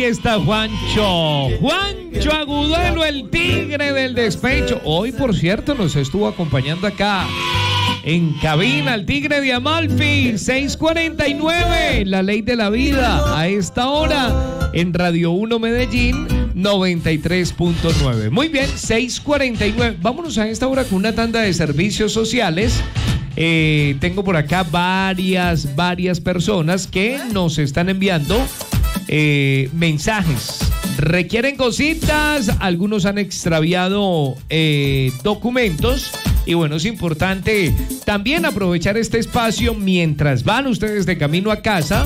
Ahí está Juancho Agudelo, el tigre del despecho. Hoy, por cierto, nos estuvo acompañando acá en cabina el tigre de Amalfi. 6:49, la ley de la vida, a esta hora en Radio 1 Medellín 93.9. Muy bien, 6:49. Vámonos a esta hora con una tanda de servicios sociales. Tengo por acá varias personas que nos están enviando mensajes. Requieren cositas, algunos han extraviado documentos. Y bueno, es importante también aprovechar este espacio mientras van ustedes de camino a casa.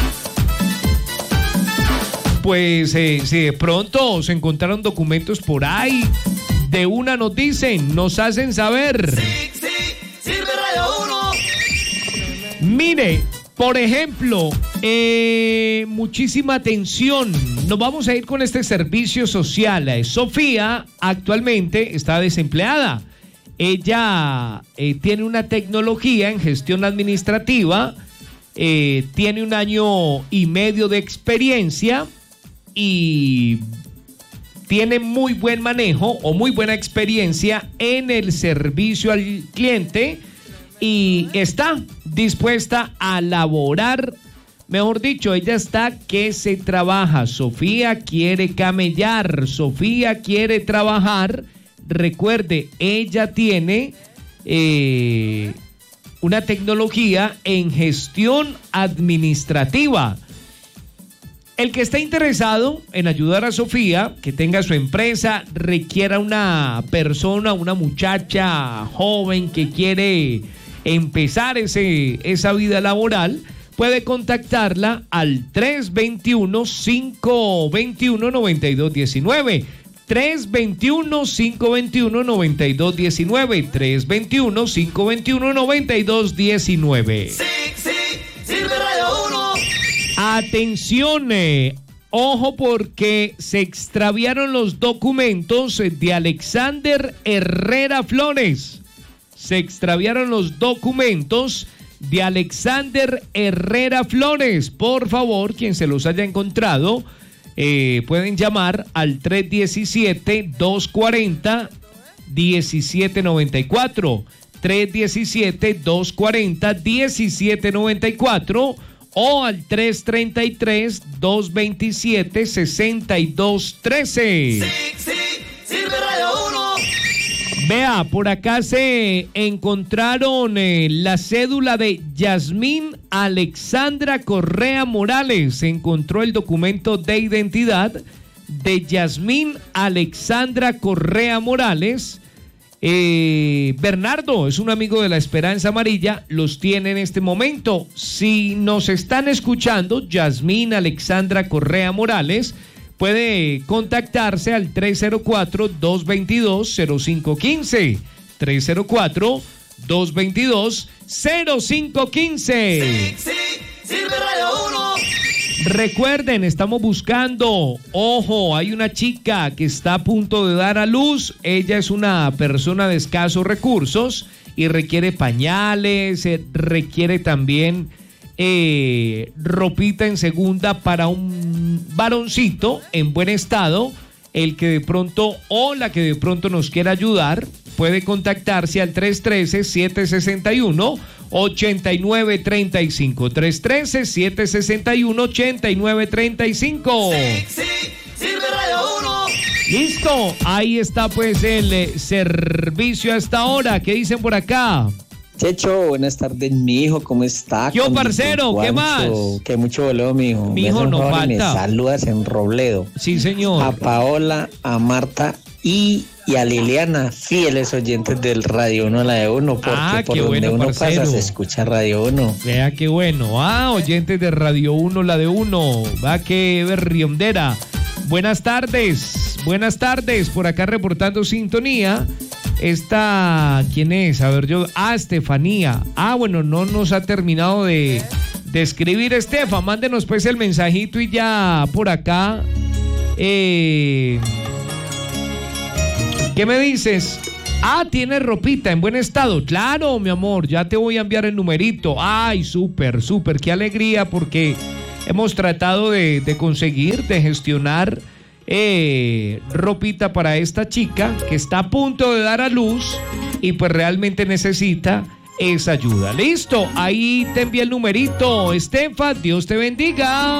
Pues si de pronto se encontraron documentos por ahí, de una nos dicen, nos hacen saber. Sí, sirve Radio 1. Mire, por ejemplo, muchísima atención. Nos vamos a ir con este servicio social. Sofía actualmente está desempleada. Ella tiene una tecnología en gestión administrativa, tiene 1 año y medio de experiencia y tiene muy buen manejo o muy buena experiencia en el servicio al cliente y está dispuesta a laborar. Mejor dicho, ella está que se trabaja. Sofía quiere camellar, Sofía quiere trabajar. Recuerde, ella tiene una tecnología en gestión administrativa. El que está interesado en ayudar a Sofía, que tenga su empresa, requiera una persona, una muchacha joven que quiere empezar esa vida laboral, puede contactarla al 321-521-9219. 321-521-9219. 321-521-9219. Sí, sirve Radio 1. Atención, ojo porque se extraviaron los documentos de Alexander Herrera Flores. Se extraviaron los documentos de Alexander Herrera Flores. Por favor, quien se los haya encontrado, pueden llamar al 317-240-1794. 317-240-1794 o al 333-227-6213. Sí, sirve Radio 1. Vea, por acá se encontraron la cédula de Yasmín Alexandra Correa Morales. Se encontró el documento de identidad de Yasmín Alexandra Correa Morales. Bernardo es un amigo de la Esperanza Amarilla, los tiene en este momento. Si nos están escuchando, Yasmín Alexandra Correa Morales puede contactarse al 304-222-0515. 304-222-0515. Sí, sirve Radio 1. Recuerden, estamos buscando, ojo, hay una chica que está a punto de dar a luz. Ella es una persona de escasos recursos y requiere pañales, requiere también ropita en segunda para un varoncito en buen estado. El que de pronto o la que de pronto nos quiera ayudar puede contactarse al 313-761-8935. 313-761-8935. Sí, sirve Radio 1. Listo, ahí está pues el servicio hasta ahora. ¿Qué dicen por acá? Checho, buenas tardes, mi hijo, ¿cómo está? Yo, parcero, ¿qué más? Que mucho voleo, mi hijo. Mi hijo no falta. Me saludas en Robledo. Sí, señor. A Paola, a Marta y a Liliana, fieles oyentes del Radio 1, la de uno, porque por donde uno pasa se escucha Radio 1. Vea qué bueno. Oyentes de Radio 1, la de uno. Va que berriondera. Buenas tardes, por acá reportando sintonía. ¿Quién es? A ver, Estefanía. Bueno, no nos ha terminado de escribir Estefa. Mándenos pues el mensajito y ya por acá. ¿Qué me dices? Tiene ropita en buen estado. Claro, mi amor, ya te voy a enviar el numerito. Ay, súper, qué alegría, porque hemos tratado de conseguir, de gestionar ropita para esta chica que está a punto de dar a luz y pues realmente necesita esa ayuda. Listo, ahí te envía el numerito, Estefa, Dios te bendiga.